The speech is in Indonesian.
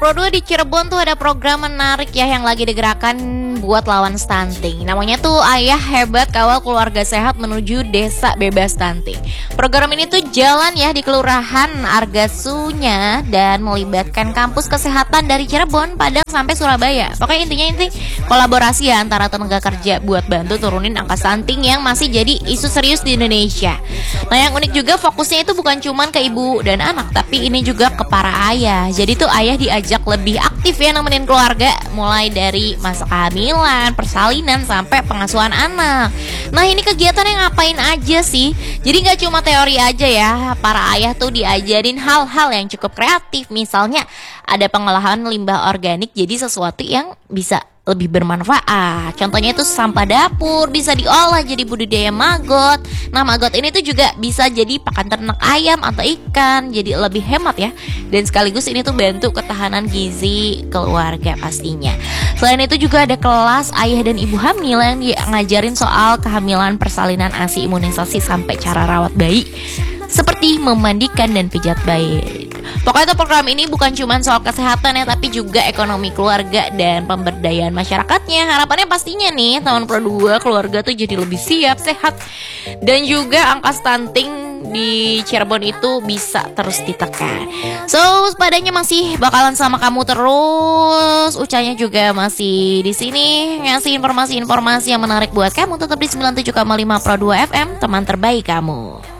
Pro 2 di Cirebon tuh ada program menarik ya yang lagi digerakkan buat lawan stunting. Namanya tuh Ayah Hebat Kawal Keluarga Sehat Menuju Desa Bebas Stunting. Program ini tuh jalan ya di Kelurahan Argasunya dan melibatkan kampus kesehatan dari Cirebon, Padang sampai Surabaya. Pokoknya intinya kolaborasi ya antara tenaga kerja buat bantu turunin angka stunting yang masih jadi isu serius di Indonesia. Nah, yang unik juga fokusnya itu bukan cuman ke ibu dan anak, tapi ini juga ke para ayah. Jadi tuh ayah diajak lebih aktif ya nemenin keluarga, mulai dari masa kehamilan, persalinan, sampai pengasuhan anak. Nah, ini kegiatannya ngapain aja sih? Jadi nggak cuma teori aja ya, para ayah tuh diajarin hal-hal yang cukup kreatif. Misalnya ada pengolahan limbah organik jadi sesuatu yang bisa lebih bermanfaat. Contohnya itu sampah dapur bisa diolah jadi budidaya maggot. Nah, maggot ini tuh juga bisa jadi pakan ternak ayam atau ikan, jadi lebih hemat ya. Dan sekaligus ini tuh bantu ketahanan gizi keluarga pastinya. Selain itu juga ada kelas ayah dan ibu hamil yang ngajarin soal kehamilan, persalinan, ASI, imunisasi, sampai cara rawat bayi seperti memandikan dan pijat bayi. Pokoknya tuh program ini bukan cuma soal kesehatan ya, tapi juga ekonomi keluarga dan pemberdayaan masyarakatnya. Harapannya pastinya nih tahun Pro 2 keluarga tuh jadi lebih siap, sehat, dan juga angka stunting di Cirebon itu bisa terus ditekan. So, padanya masih bakalan sama kamu terus. Ucanya juga masih di sini ngasih informasi-informasi yang menarik buat kamu. Tetap di 97,5 Pro 2 FM, teman terbaik kamu.